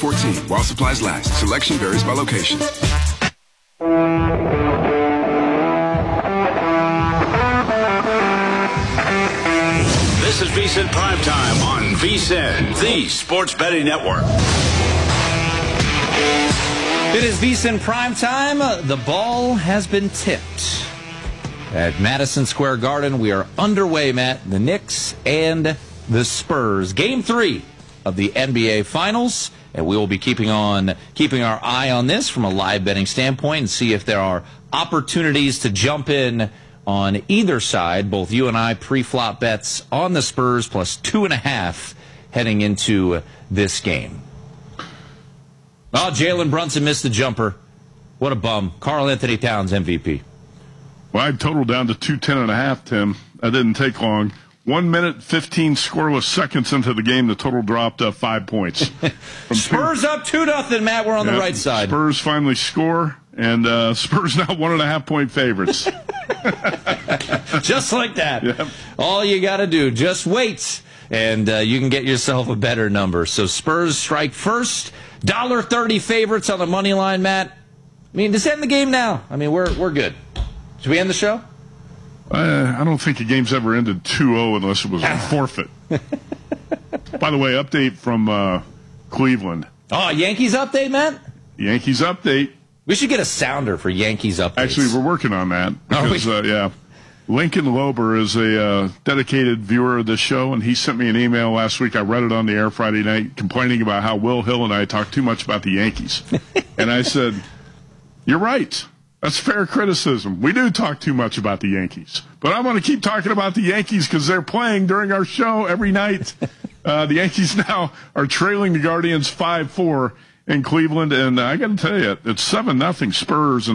14 while supplies last. Selection varies by location. This is VSiN Primetime on VSiN, the Sports Betting Network. It is VSiN Primetime. The ball has been tipped. At Madison Square Garden, we are underway, Matt. The Knicks and the Spurs. Game 3 of the NBA Finals. And we will be keeping our eye on this from a live betting standpoint and see if there are opportunities to jump in on either side. Both you and I pre-flop bets on the Spurs plus 2.5 heading into this game. Oh, Jalen Brunson missed the jumper. What a bum. Karl Anthony Towns, MVP. Well, I totaled down to 210.5, Tim. That didn't take long. 1 minute, 15 scoreless seconds into the game, the total dropped 5 points. Spurs up 2-0, Matt. We're on the right side. Spurs finally score, and Spurs now 1.5-point favorites. Just like that. Yep. All you got to do, just wait, and you can get yourself a better number. So Spurs strike first. $1.30 favorites on the money line, Matt. I mean, just end the game now. I mean, we're good. Should we end the show? I don't think a game's ever ended 2-0 unless it was a forfeit. By the way, update from Cleveland. Oh, Yankees update, Matt? Yankees update. We should get a sounder for Yankees updates. Actually, we're working on that. Because, Lincoln Lober is a dedicated viewer of this show, and he sent me an email last week. I read it on the air Friday night, complaining about how Will Hill and I talk too much about the Yankees. And I said, you're right. That's fair criticism. We do talk too much about the Yankees. But I'm going to keep talking about the Yankees because they're playing during our show every night. The Yankees now are trailing the Guardians 5-4 in Cleveland. And I got to tell you, it's 7-0 Spurs.